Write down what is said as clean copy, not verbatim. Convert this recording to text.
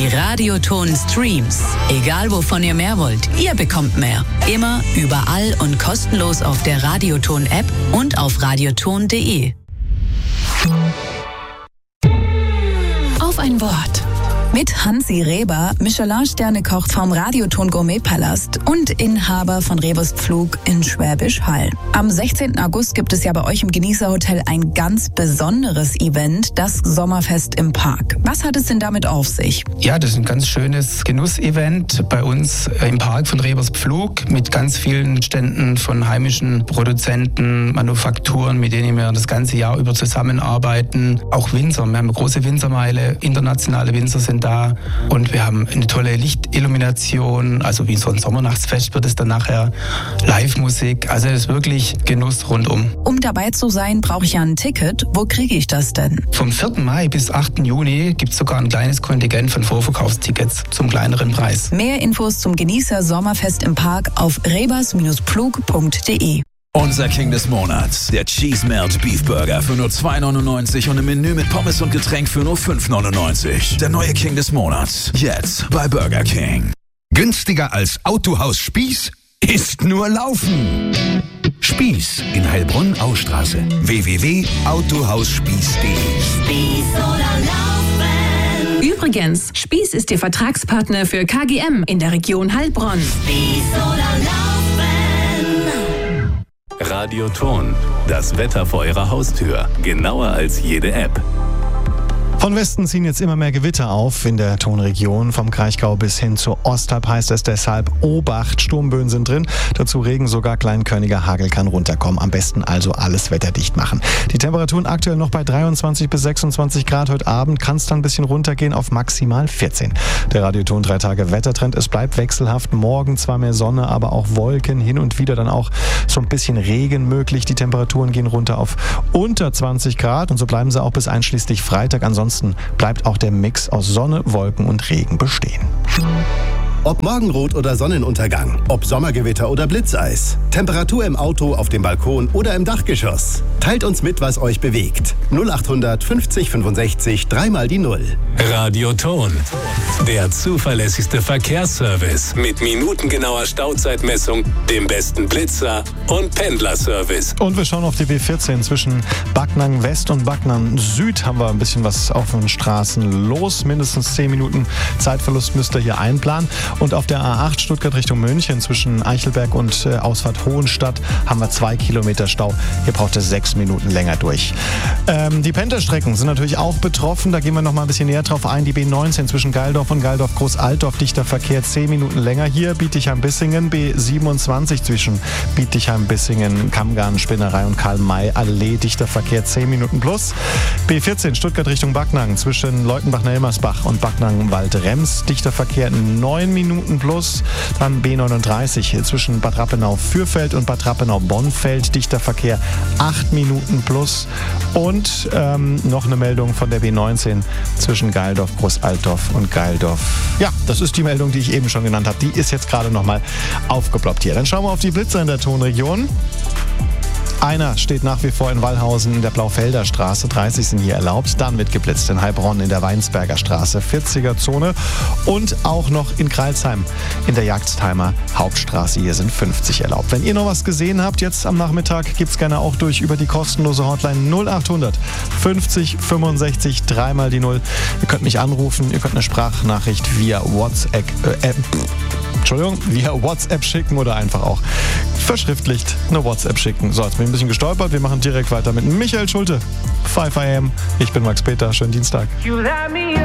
Die Radioton-Streams. Egal wovon ihr mehr wollt, ihr bekommt mehr. Immer, überall und kostenlos auf der Radioton-App und auf radioton.de. Auf ein Wort. Mit Hansi Reber, Michelin-Sterne-Koch vom Radioton Gourmet-Palast und Inhaber von Rebers Pflug in Schwäbisch Hall. Am 16. August gibt es ja bei euch im Genießerhotel ein ganz besonderes Event, das Sommerfest im Park. Was hat es denn damit auf sich? Ja, das ist ein ganz schönes Genussevent bei uns im Park von Rebers Pflug mit ganz vielen Ständen von heimischen Produzenten, Manufakturen, mit denen wir das ganze Jahr über zusammenarbeiten. Auch Winzer, wir haben eine große Winzermeile, internationale Winzer sind da und wir haben eine tolle Lichtillumination, also wie so ein Sommernachtsfest wird es dann nachher, Live-Musik, also es ist wirklich Genuss rundum. Um dabei zu sein, brauche ich ja ein Ticket. Wo kriege ich das denn? Vom 4. Mai bis 8. Juni gibt es sogar ein kleines Kontingent von Vorverkaufstickets zum kleineren Preis. Mehr Infos zum Genießer Sommerfest im Park auf rebers-pflug.de. Unser King des Monats, der Cheese Melt Beef Burger für nur 2,99 und im Menü mit Pommes und Getränk für nur 5,99. Der neue King des Monats, jetzt bei Burger King. Günstiger als Autohaus Spieß ist nur Laufen. Spieß in Heilbronn-Austraße. www.autohausspieß.de. Spieß oder Laufen. Übrigens, Spieß ist Ihr Vertragspartner für KGM in der Region Heilbronn. Spieß oder Laufen. Radioton, das Wetter vor Ihrer Haustür, genauer als jede App. Von Westen ziehen jetzt immer mehr Gewitter auf in der Tonregion. Vom Kraichgau bis hin zur Ostalb heißt es deshalb Obacht. Sturmböen sind drin. Dazu Regen, sogar kleinkörniger Hagel kann runterkommen. Am besten also alles wetterdicht machen. Die Temperaturen aktuell noch bei 23 bis 26 Grad. Heute Abend kann es dann ein bisschen runtergehen auf maximal 14. Der Radioton 3 Tage Wettertrend. Es bleibt wechselhaft. Morgen zwar mehr Sonne, aber auch Wolken. Hin und wieder dann auch so ein bisschen Regen möglich. Die Temperaturen gehen runter auf unter 20 Grad. Und so bleiben sie auch bis einschließlich Freitag. Ansonsten bleibt auch der Mix aus Sonne, Wolken und Regen bestehen. Ob Morgenrot oder Sonnenuntergang, ob Sommergewitter oder Blitzeis, Temperatur im Auto, auf dem Balkon oder im Dachgeschoss. Teilt uns mit, was euch bewegt. 0800 50 65 3 mal die 0. Radioton, der zuverlässigste Verkehrsservice mit minutengenauer Stauzeitmessung, dem besten Blitzer und Pendlerservice. Und wir schauen auf die B14 zwischen Backnang West und Backnang Süd haben wir ein bisschen was auf den Straßen los. Mindestens 10 Minuten Zeitverlust müsst ihr hier einplanen. Und auf der A8 Stuttgart Richtung München zwischen Eichelberg und Ausfahrt Hohenstadt haben wir 2 Kilometer Stau. Hier braucht es 6 Minuten länger durch. Die Pendlerstrecken sind natürlich auch betroffen. Da gehen wir noch mal ein bisschen näher drauf ein. Die B19 zwischen Geildorf und Geildorf-Großaltdorf, dichter Verkehr 10 Minuten länger. Hier Bietigheim-Bissingen, B27 zwischen Bietigheim-Bissingen, Kammgarn, Spinnerei und Karl-May-Allee, dichter Verkehr 10 Minuten plus. B14 Stuttgart Richtung Backnang zwischen Leutenbach-Nelmersbach und Backnang-Wald-Rems, dichter Verkehr 9 Minuten plus. Dann B39 zwischen Bad Rappenau-Fürfeld und Bad Rappenau-Bonnfeld, dichter Verkehr 8 Minuten plus. Und noch eine Meldung von der B19 zwischen Geildorf, Großaltdorf und Geildorf. Ja, das ist die Meldung, die ich eben schon genannt habe. Die ist jetzt gerade nochmal aufgeploppt hier. Dann schauen wir auf die Blitzer in der Tonregion. Einer steht nach wie vor in Wallhausen in der Blaufelder Straße, 30 sind hier erlaubt. Dann wird geblitzt in Heilbronn in der Weinsberger Straße, 40er Zone. Und auch noch in Crailsheim in der Jagdheimer Hauptstraße, hier sind 50 erlaubt. Wenn ihr noch was gesehen habt, jetzt am Nachmittag, gibt's gerne auch durch über die kostenlose Hotline 0800 50 65 3 mal die 0. Ihr könnt mich anrufen, ihr könnt eine Sprachnachricht via WhatsApp schicken oder einfach auch verschriftlicht eine WhatsApp schicken. So, jetzt bin ich ein bisschen gestolpert. Wir machen direkt weiter mit Michael Schulte. 5 AM. Ich bin Max Peter. Schönen Dienstag.